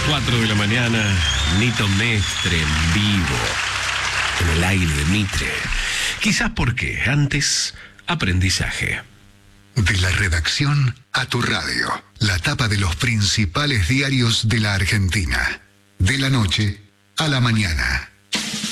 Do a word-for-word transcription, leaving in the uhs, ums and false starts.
cuatro de la mañana, Nito Mestre en vivo, en el aire de Mitre. Quizás porque antes, aprendizaje. De la redacción a tu radio, la tapa de los principales diarios de la Argentina. De la noche a la mañana.